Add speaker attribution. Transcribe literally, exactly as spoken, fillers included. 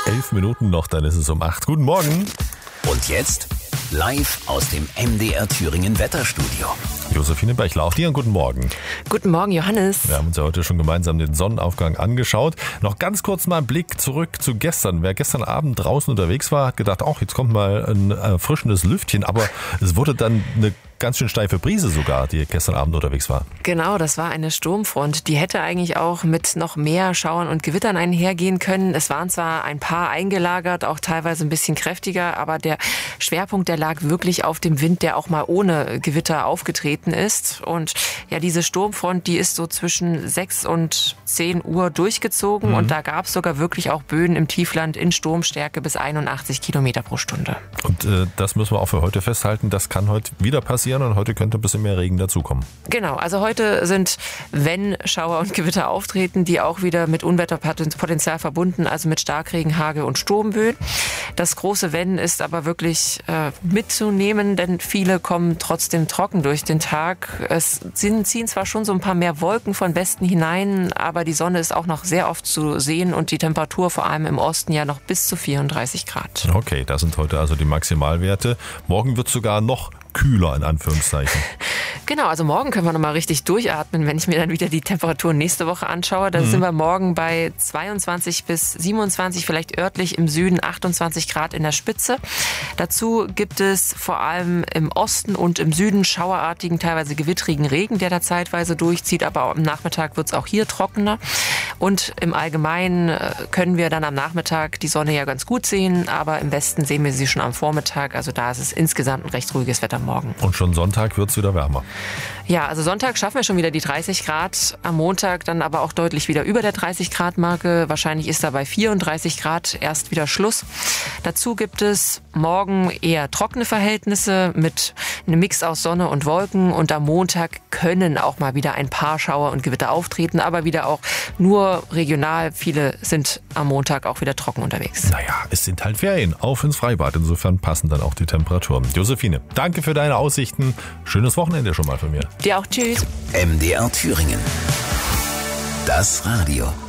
Speaker 1: Elf Minuten noch, dann ist es um acht. Guten Morgen.
Speaker 2: Und jetzt live aus dem M D R Thüringen Wetterstudio.
Speaker 1: Josephine Bechler, auch dir einen guten Morgen.
Speaker 3: Guten Morgen, Johannes.
Speaker 1: Wir haben uns ja heute schon gemeinsam den Sonnenaufgang angeschaut. Noch ganz kurz mal ein Blick zurück zu gestern. Wer gestern Abend draußen unterwegs war, hat gedacht, ach, jetzt kommt mal ein erfrischendes Lüftchen. Aber es wurde dann eine ganz schön steife Brise sogar, die gestern Abend unterwegs war.
Speaker 3: Genau, das war eine Sturmfront. Die hätte eigentlich auch mit noch mehr Schauern und Gewittern einhergehen können. Es waren zwar ein paar eingelagert, auch teilweise ein bisschen kräftiger, aber der Schwerpunkt, der lag wirklich auf dem Wind, der auch mal ohne Gewitter aufgetreten ist. Und ja, diese Sturmfront, die ist so zwischen sechs und zehn Uhr durchgezogen. Mhm. Und da gab es sogar wirklich auch Böen im Tiefland in Sturmstärke bis einundachtzig Kilometer pro Stunde.
Speaker 1: Und äh, das müssen wir auch für heute festhalten. Das kann heute wieder passieren. Und heute könnte ein bisschen mehr Regen dazukommen.
Speaker 3: Genau, also heute sind, wenn Schauer und Gewitter auftreten, die auch wieder mit Unwetterpotenzial verbunden, also mit Starkregen, Hagel und Sturmböen. Das große Wenn ist aber wirklich äh, mitzunehmen, denn viele kommen trotzdem trocken durch den Tag. Es sind, ziehen zwar schon so ein paar mehr Wolken von Westen hinein, aber die Sonne ist auch noch sehr oft zu sehen und die Temperatur vor allem im Osten ja noch bis zu vierunddreißig Grad.
Speaker 1: Okay, das sind heute also die Maximalwerte. Morgen wird es sogar noch kühler in Anführungszeichen.
Speaker 3: Genau, also morgen können wir nochmal richtig durchatmen, wenn ich mir dann wieder die Temperaturen nächste Woche anschaue. Da mhm. sind wir morgen bei zweiundzwanzig bis siebenundzwanzig, vielleicht örtlich im Süden achtundzwanzig Grad in der Spitze. Dazu gibt es vor allem im Osten und im Süden schauerartigen, teilweise gewittrigen Regen, der da zeitweise durchzieht, aber am Nachmittag wird es auch hier trockener. Und im Allgemeinen können wir dann am Nachmittag die Sonne ja ganz gut sehen, aber im Westen sehen wir sie schon am Vormittag. Also da ist es insgesamt ein recht ruhiges Wetter morgen.
Speaker 1: Und schon Sonntag wird es wieder wärmer.
Speaker 3: Ja, also Sonntag schaffen wir schon wieder die dreißig Grad, am Montag dann aber auch deutlich wieder über der dreißig Grad Marke. Wahrscheinlich ist da bei vierunddreißig Grad erst wieder Schluss. Dazu gibt es morgen eher trockene Verhältnisse mit einem Mix aus Sonne und Wolken und am Montag können auch mal wieder ein paar Schauer und Gewitter auftreten, aber wieder auch nur regional. Viele sind am Montag auch wieder trocken unterwegs.
Speaker 1: Naja, es sind halt Ferien. Auf ins Freibad. Insofern passen dann auch die Temperaturen. Josephine, danke für deine Aussichten. Schönes Wochenende schon mal von mir.
Speaker 3: Dir auch. Tschüss.
Speaker 2: M D R Thüringen. Das Radio.